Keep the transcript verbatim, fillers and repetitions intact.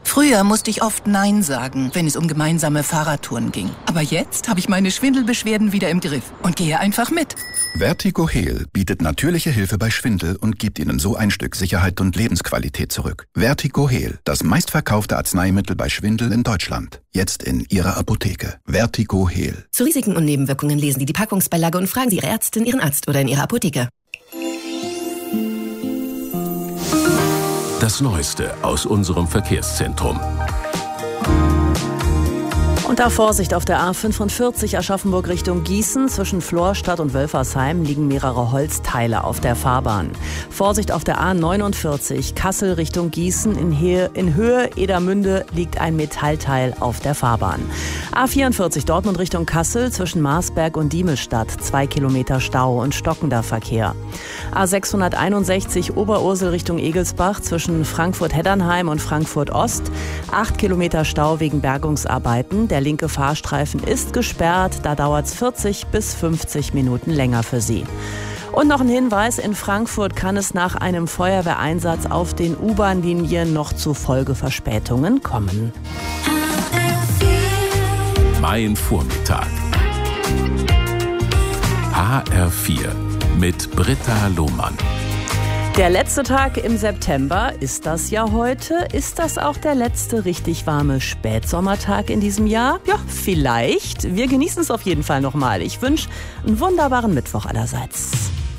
Früher musste ich oft Nein sagen, wenn es um gemeinsame Fahrradtouren ging. Aber jetzt habe ich meine Schwindelbeschwerden wieder im Griff und gehe einfach mit. Vertigo Heal bietet natürliche Hilfe bei Schwindel und gibt Ihnen so ein Stück Sicherheit und Lebensqualität zurück. Vertigo Heal, das meistverkaufte Arzneimittel bei Schwindel in Deutschland. Jetzt in Ihrer Apotheke. Vertigo Heal. Zu Risiken und Nebenwirkungen lesen Sie die Packungsbeilage und fragen Sie Ihre Ärztin, Ihren Arzt oder in Ihrer Apotheke. Das Neueste aus unserem Verkehrszentrum. Und da Vorsicht auf der A fünfundvierzig Aschaffenburg Richtung Gießen. Zwischen Florstadt und Wölfersheim liegen mehrere Holzteile auf der Fahrbahn. Vorsicht auf der A neunundvierzig Kassel Richtung Gießen. In Höhe, in Höhe Edermünde liegt ein Metallteil auf der Fahrbahn. A vierundvierzig Dortmund Richtung Kassel. Zwischen Marsberg und Diemelstadt. Zwei Kilometer Stau und stockender Verkehr. A sechshunderteinundsechzig Oberursel Richtung Egelsbach. Zwischen Frankfurt-Heddernheim und Frankfurt-Ost. Acht Kilometer Stau wegen Bergungsarbeiten. Der linke Fahrstreifen ist gesperrt, da dauert es vierzig bis fünfzig Minuten länger für Sie. Und noch ein Hinweis, in Frankfurt kann es nach einem Feuerwehreinsatz auf den U-Bahn-Linien noch zu Folgeverspätungen kommen. Mein Vormittag. H R vier mit Britta Lohmann. Der letzte Tag im September ist das ja heute. Ist das auch der letzte richtig warme Spätsommertag in diesem Jahr? Ja, vielleicht. Wir genießen es auf jeden Fall nochmal. Ich wünsche einen wunderbaren Mittwoch allerseits.